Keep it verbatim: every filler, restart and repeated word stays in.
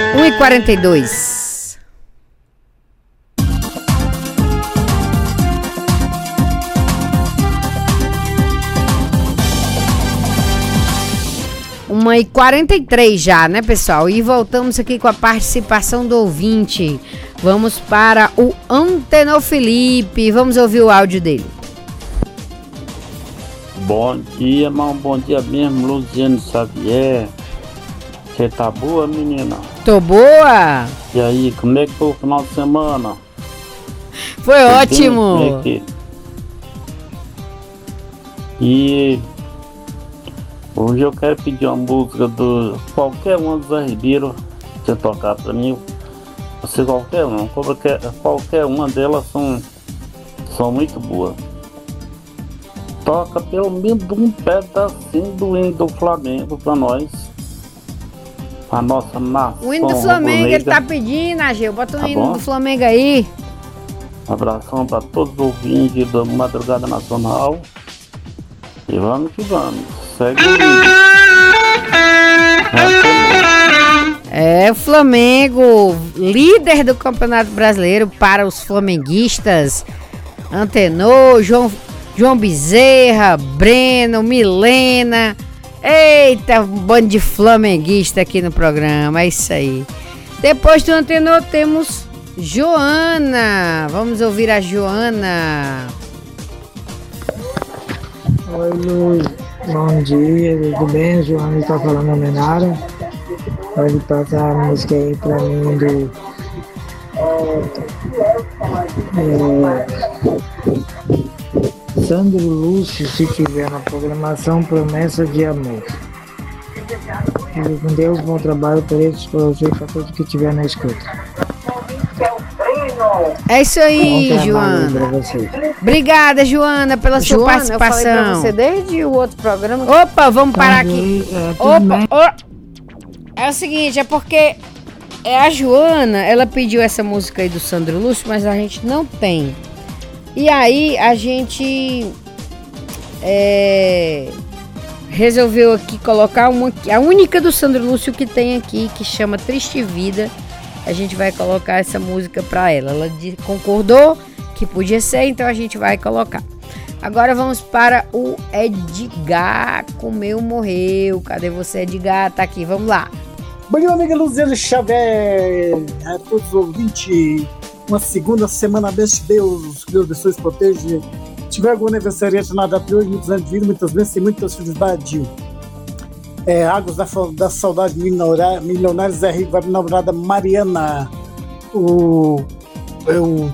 um e quarenta e dois. uma e quarenta e três já, né, pessoal? E voltamos aqui com a participação do ouvinte. Vamos para o Antenor Felipe. Vamos ouvir o áudio dele. Bom dia, irmão. Bom dia mesmo, Luziane Xavier. Você tá boa, menina? Tô boa. E aí, como é que foi o final de semana? Foi Foi ótimo. Bem, como é que... E hoje eu quero pedir uma música do qualquer uma do Zé Ribeiro, você tocar pra mim. Você qualquer uma, qualquer, qualquer uma delas são, são muito boas. Toca pelo menos um pedacinho do hino do Flamengo pra nós. A nossa nação. O hino do Flamengo ele tá pedindo, Ageu. Bota o tá hino bom? do Flamengo aí. Um abração pra todos os ouvintes da Madrugada Nacional. E vamos que vamos. Segue o vídeo. É o Flamengo, líder do Campeonato Brasileiro para os flamenguistas. Antenor, João, João Bezerra, Breno, Milena. Eita, um bando de flamenguista aqui no programa, é isso aí. Depois do Antenor temos Joana. Vamos ouvir a Joana. Oi, Luiz. Bom dia, tudo bem? Joana está falando a Menara. Pode passar a música aí pra mim do... É, Sandro Lúcio, se tiver na programação, Promessa de Amor. Fique com Deus, bom trabalho para eles, para você e para todos que estiver na escuta. É isso aí, Joana. Obrigada, Joana, pela sua Joana, participação. Eu falei pra você desde o outro programa. Opa, vamos parar aqui. Opa, oh. É o seguinte, é porque é a Joana, ela pediu essa música aí do Sandro Lúcio, mas a gente não tem. E aí a gente é, resolveu aqui colocar uma, a única do Sandro Lúcio que tem aqui, que chama Triste Vida. A gente vai colocar essa música pra ela. Ela concordou que podia ser, então a gente vai colocar. Agora vamos para o Edgar. Comeu, morreu. Cadê você, Edgar? Tá aqui, vamos lá. Bom dia, amiga Luziane Xavier, a todos os ouvintes. Uma segunda semana abençoe Deus, que Deus abençoe e proteja. Se tiver algum aniversariante na data de hoje, muitos anos de vida, muitas bênçãos e muitas felicidades. É, Águas da, da Saudade Milionários, Zé Rico, vai para a namorada Mariana. O, o